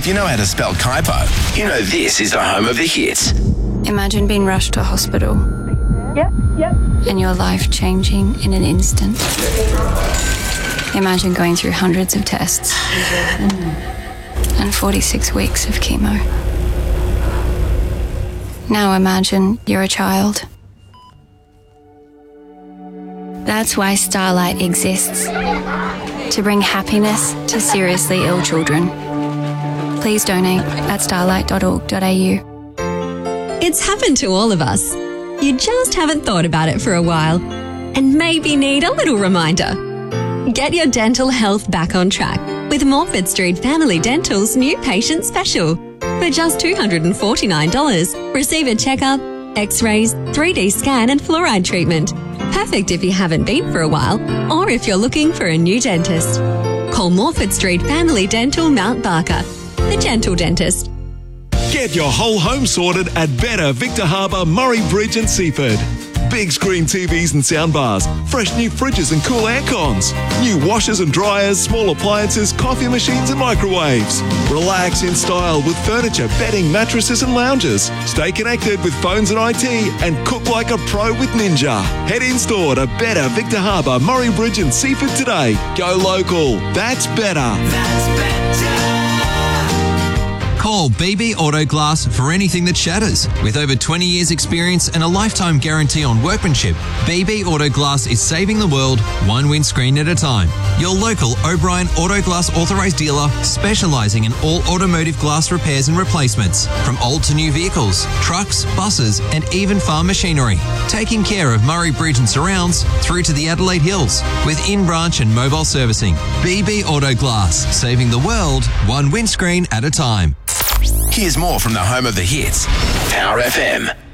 you know how to spell Kaipo, you know this is the home of the hits. Imagine being rushed to hospital. Yep. And your life changing in an instant. Imagine going through hundreds of tests and 46 weeks of chemo. Now imagine you're a child. That's why Starlight exists. To bring happiness to seriously ill children. Please donate at starlight.org.au. It's happened to all of us. You just haven't thought about it for a while and maybe need a little reminder. Get your dental health back on track with Morford Street Family Dental's new patient special. For just $249, receive a checkup, x-rays, 3D scan and fluoride treatment. Perfect if you haven't been for a while or if you're looking for a new dentist. Call Morford Street Family Dental Mount Barker, the gentle dentist. Get your whole home sorted at Better Victor Harbour, Murray Bridge and Seaford. Big screen TVs and soundbars, fresh new fridges and cool air cons, new washers and dryers, small appliances, coffee machines and microwaves. Relax in style with furniture, bedding, mattresses and lounges. Stay connected with phones and IT and cook like a pro with Ninja. Head in store to Better Victor Harbour, Murray Bridge and Seaford today. Go local. That's better. Call BB Auto Glass for anything that shatters. With over 20 years experience and a lifetime guarantee on workmanship, BB Auto Glass is saving the world one windscreen at a time. Your local O'Brien Auto Glass authorised dealer specialising in all automotive glass repairs and replacements, from old to new vehicles, trucks, buses and even farm machinery. Taking care of Murray Bridge and surrounds through to the Adelaide Hills with in-branch and mobile servicing. BB Auto Glass, saving the world one windscreen at a time. Here's more from the home of the hits, Power FM.